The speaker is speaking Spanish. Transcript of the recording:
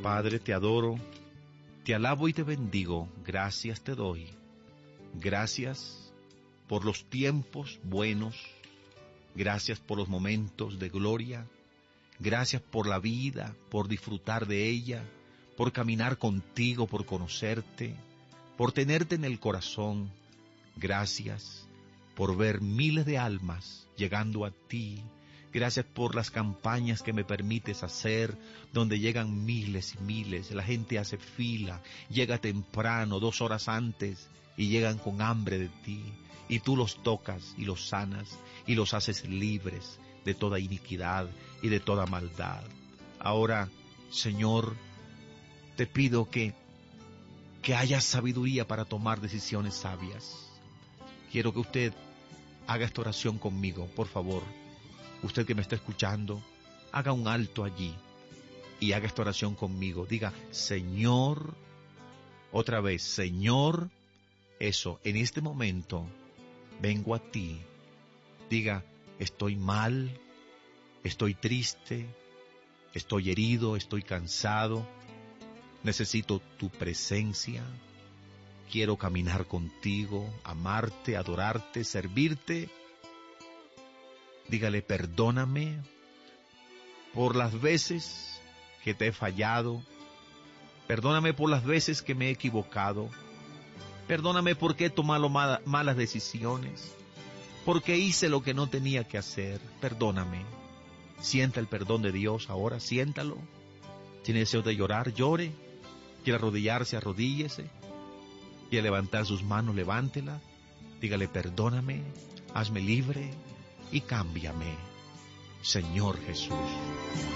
Padre, te adoro, te alabo y te bendigo. Gracias te doy. Gracias por los tiempos buenos. Gracias por los momentos de gloria. Gracias por la vida, por disfrutar de ella, por caminar contigo, por conocerte, por tenerte en el corazón. Gracias por ver miles de almas llegando a ti. Gracias por las campañas que me permites hacer, donde llegan miles y miles. La gente hace fila, llega temprano, 2 horas antes, y llegan con hambre de ti. Y tú los tocas y los sanas y los haces libres de toda iniquidad y de toda maldad. Ahora, Señor, te pido que haya sabiduría para tomar decisiones sabias. Quiero que usted haga esta oración conmigo, por favor. Usted que me está escuchando, haga un alto allí y haga esta oración conmigo. Diga, Señor, otra vez, Señor, eso, en este momento vengo a ti. Diga, estoy mal, estoy triste, estoy herido, estoy cansado, necesito tu presencia. Quiero caminar contigo, amarte, adorarte, servirte. Dígale, perdóname por las veces que te he fallado. Perdóname por las veces que me he equivocado. Perdóname porque he tomado malas decisiones. Porque hice lo que no tenía que hacer. Perdóname. Sienta el perdón de Dios ahora, siéntalo. Tiene deseo de llorar, llore. Quiere arrodillarse, arrodíllese. Quiere levantar sus manos, levántela. Dígale, perdóname, hazme libre y cámbiame, Señor Jesús.